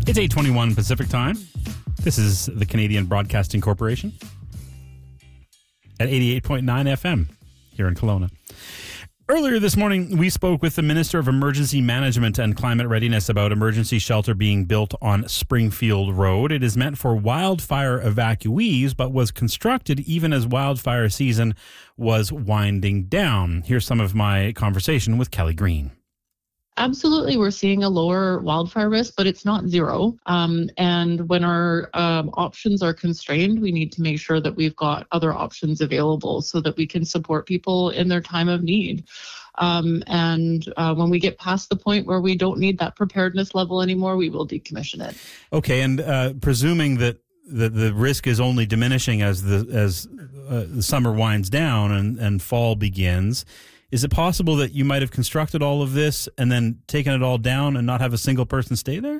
It's 8:21 Pacific Time. This is the Canadian Broadcasting Corporation at 88.9 FM here in Kelowna. Earlier this morning, we spoke with the Minister of Emergency Management and Climate Readiness about emergency shelter being built on Springfield Road. It is meant for wildfire evacuees, but was constructed even as wildfire season was winding down. Here's some of my conversation with Kelly Green. Absolutely, we're seeing a lower wildfire risk, but it's not zero. And when our options are constrained, we need to make sure that we've got other options available so that we can support people in their time of need. When we get past the point where we don't need that preparedness level anymore, we will decommission it. Okay, and presuming that the risk is only diminishing as the summer winds down and fall begins, is it possible that you might have constructed all of this and then taken it all down and not have a single person stay there?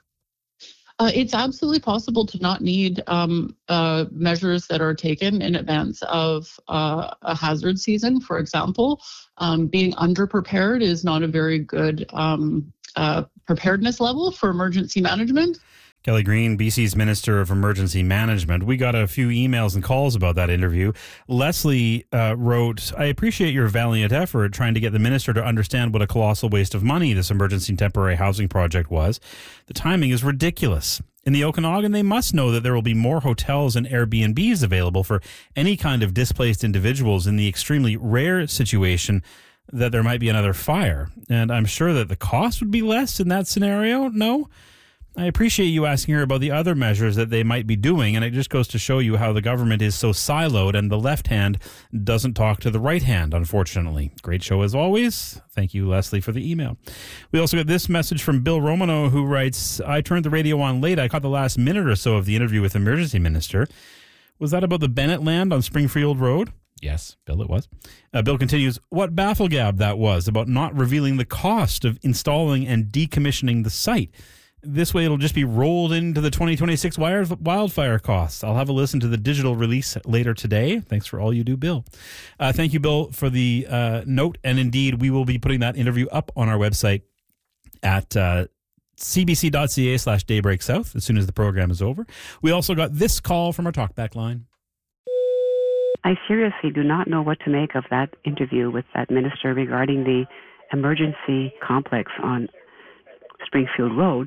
It's absolutely possible to not need measures that are taken in advance of a hazard season. For example, being underprepared is not a very good preparedness level for emergency management. Kelly Green, BC's Minister of Emergency Management. We got a few emails and calls about that interview. Leslie wrote, I appreciate your valiant effort trying to get the minister to understand what a colossal waste of money this emergency temporary housing project was. The timing is ridiculous. In the Okanagan, they must know that there will be more hotels and Airbnbs available for any kind of displaced individuals in the extremely rare situation that there might be another fire. And I'm sure that the cost would be less in that scenario. No? I appreciate you asking her about the other measures that they might be doing, and it just goes to show you how the government is so siloed and the left hand doesn't talk to the right hand, unfortunately. Great show as always. Thank you, Leslie, for the email. We also got this message from Bill Romano, who writes, I turned the radio on late. I caught the last minute or so of the interview with the emergency minister. Was that about the Bennett land on Springfield Road? Yes, Bill, it was. Bill continues, what bafflegab that was about not revealing the cost of installing and decommissioning the site. This way, it'll just be rolled into the 2026 wildfire costs. I'll have a listen to the digital release later today. Thanks for all you do, Bill. Thank you, Bill, for the note. And indeed, we will be putting that interview up on our website at cbc.ca/daybreaksouth as soon as the program is over. We also got this call from our talkback line. I seriously do not know what to make of that interview with that minister regarding the emergency complex on Springfield Road.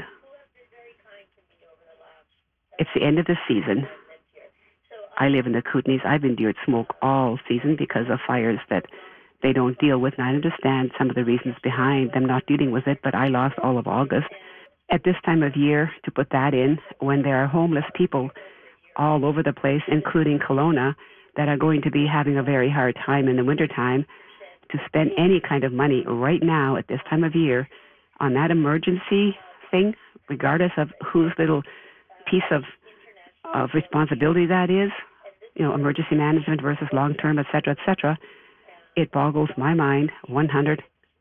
It's the end of the season. I live in the Kootenays. I've endured smoke all season because of fires that they don't deal with, and I understand some of the reasons behind them not dealing with it, but I lost all of August. At this time of year, to put that in, when there are homeless people all over the place, including Kelowna, that are going to be having a very hard time in the wintertime, to spend any kind of money right now at this time of year on that emergency thing, regardless of whose little piece of responsibility that is, emergency management versus long-term, et cetera, it boggles my mind 125%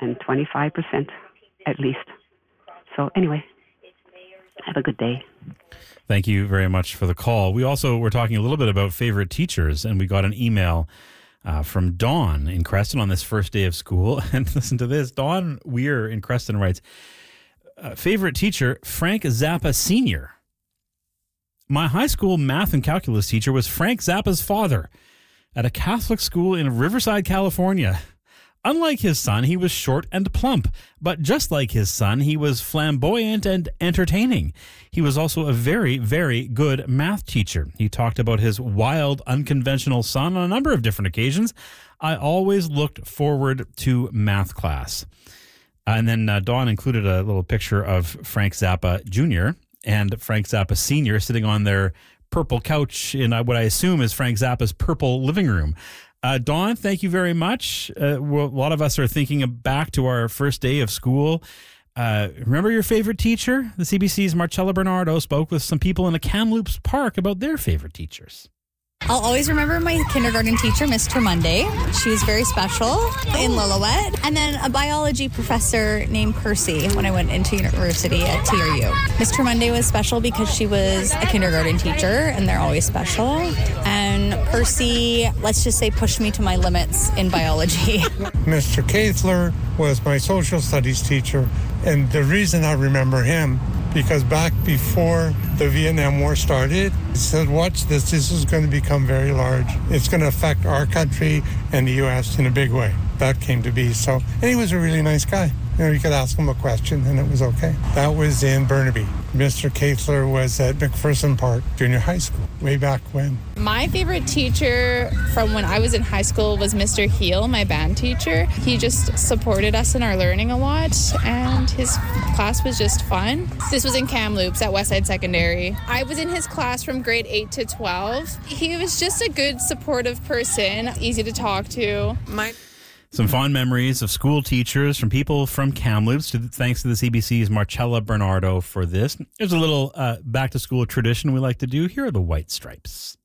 at least. So anyway, have a good day. Thank you very much for the call. We also were talking a little bit about favorite teachers, and we got an email from Dawn in Creston on this first day of school. And listen to this. Dawn Weir in Creston writes, favorite teacher, Frank Zappa Sr. My high school math and calculus teacher was Frank Zappa's father at a Catholic school in Riverside, California. Unlike his son, he was short and plump, but just like his son, he was flamboyant and entertaining. He was also a very, very good math teacher. He talked about his wild, unconventional son on a number of different occasions. I always looked forward to math class. And then Dawn included a little picture of Frank Zappa Jr. and Frank Zappa Sr. sitting on their purple couch in what I assume is Frank Zappa's purple living room. Dawn, thank you very much. A lot of us are thinking back to our first day of school. Remember your favorite teacher? The CBC's Marcella Bernardo spoke with some people in a Kamloops park about their favorite teachers. I'll always remember my kindergarten teacher, Miss Tremonde. She was very special in Lillooet. And then a biology professor named Percy when I went into university at TRU. Miss Tremonde was special because she was a kindergarten teacher, and they're always special. And Percy, let's just say, pushed me to my limits in biology. Mr. Kaithler was my social studies teacher, and the reason I remember him because back before the Vietnam War started, he said, watch this is going to become very large. It's going to affect our country and the U.S. in a big way. That came to be. So, and he was a really nice guy. You could ask him a question and it was okay. That was in Burnaby. Mr. Kaesler was at McPherson Park Junior High School way back when. My favorite teacher from when I was in high school was Mr. Heel, my band teacher. He just supported us in our learning a lot, and his class was just fun. This was in Kamloops at Westside Secondary. I was in his class from grade 8 to 12. He was just a good, supportive person, easy to talk to. Some fond memories of school teachers from people from Kamloops. Thanks to the CBC's Marcella Bernardo for this. There's a little back-to-school tradition we like to do. Here are the White Stripes.